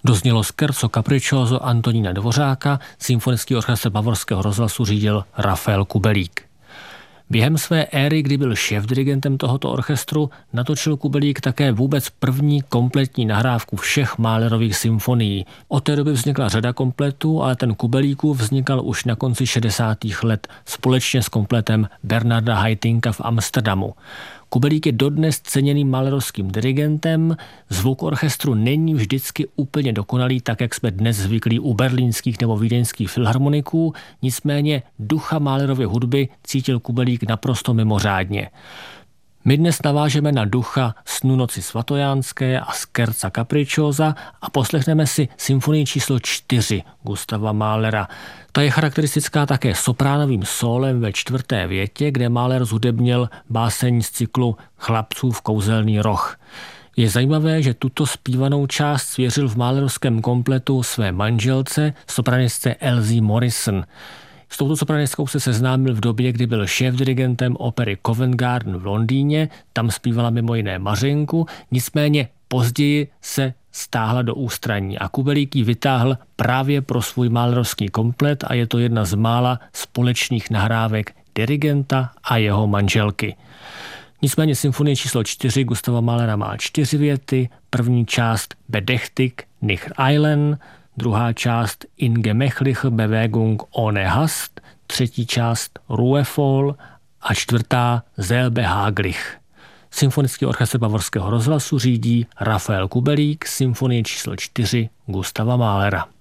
Doznělo Scherzo Capriccioso Antonína Dvořáka, symfonický orchestr Bavorského rozhlasu řídil Rafael Kubelík. Během své éry, kdy byl šéfdirigentem tohoto orchestru, natočil Kubelík také vůbec první kompletní nahrávku všech Mahlerových symfonií. Od té doby vznikla řada kompletů, ale ten Kubelíkův vznikal už na konci 60. let společně s kompletem Bernarda Haitynka v Amsterdamu. Kubelík je dodnes ceněným mahlerovským dirigentem, zvuk orchestru není vždycky úplně dokonalý, tak jak jsme dnes zvyklí u berlínských nebo vídeňských filharmoniků, nicméně ducha Mahlerovy hudby cítil Kubelík naprosto mimořádně. My dnes navážeme na ducha Snů noci svatojánské a Scherza Capricciosa a poslechneme si symfonii číslo 4 Gustava Mahlera. Ta je charakteristická také sopránovým sólem ve 4. větě, kde Mahler zhudebnil báseň z cyklu Chlapcův kouzelný roh. Je zajímavé, že tuto zpívanou část svěřil v mahlerovském kompletu své manželce, sopranistce Elsie Morrison. S touto sopranistkou se seznámil v době, kdy byl šéfdirigentem opery Covent Garden v Londýně, tam zpívala mimo jiné Mařenku, nicméně později se stáhla do ústraní a Kubelík ji vytáhl právě pro svůj mahlerovský komplet a je to jedna z mála společných nahrávek dirigenta a jeho manželky. Nicméně symfonie číslo 4 Gustava Mahlera má 4 věty, první část Bedächtig nicht eilen, druhá část In gemächliche Bewegung ohne Hast, třetí část Ruhevoll a čtvrtá Sehr behaglich. Symfonický orchestr Bavorského rozhlasu řídí Rafael Kubelík, symfonie číslo 4 Gustava Mahlera.